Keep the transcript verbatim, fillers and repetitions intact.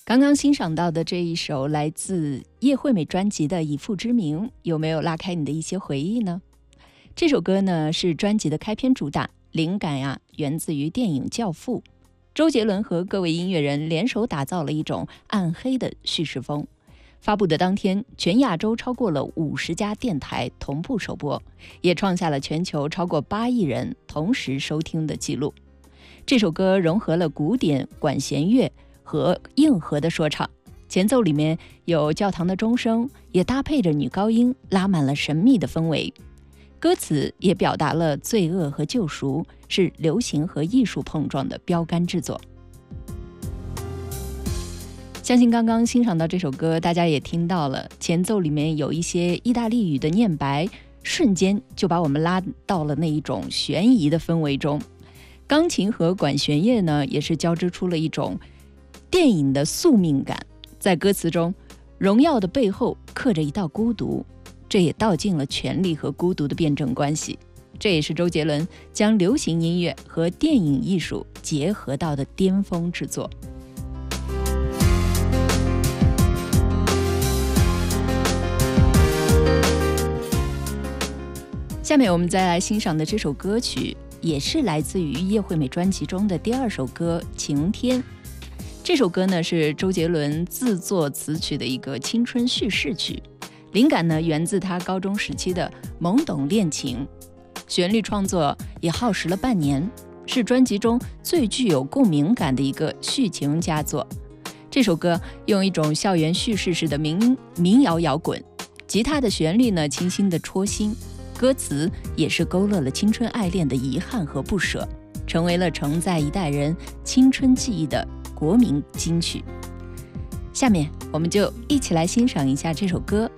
刚刚欣赏到的这一首来自叶惠美专辑的《以父之名》，有没有拉开你的一些回忆呢？这首歌呢是专辑的开篇主打，灵感呀、啊、源自于电影《教父》。周杰伦和各位音乐人联手打造了一种暗黑的叙事风。发布的当天，全亚洲超过了五十家电台同步首播，也创下了全球超过八亿人同时收听的记录。这首歌融合了古典管弦乐和硬核的说唱，前奏里面有教堂的钟声，也搭配着女高音，拉满了神秘的氛围。歌词也表达了罪恶和救赎，是流行和艺术碰撞的标杆之作。相信刚刚欣赏到这首歌，大家也听到了前奏里面有一些意大利语的念白，瞬间就把我们拉到了那一种悬疑的氛围中。钢琴和管弦乐呢，也是交织出了一种电影的宿命感。在歌词中，荣耀的背后刻着一道孤独，这也道尽了权力和孤独的辩证关系。这也是周杰伦将流行音乐和电影艺术结合到的巅峰之作。下面我们再来欣赏的这首歌曲，也是来自于叶惠美专辑中的第二首歌《晴天》。这首歌呢是周杰伦自作词曲的一个青春叙事曲，灵感呢源自他高中时期的懵懂恋情，旋律创作也耗时了半年，是专辑中最具有共鸣感的一个续情佳作。这首歌用一种校园叙事式的民民谣摇滚，吉他的旋律呢清新的戳心，歌词也是勾勒了青春爱恋的遗憾和不舍，成为了承载一代人青春记忆的国民金曲。下面我们就一起来欣赏一下这首歌。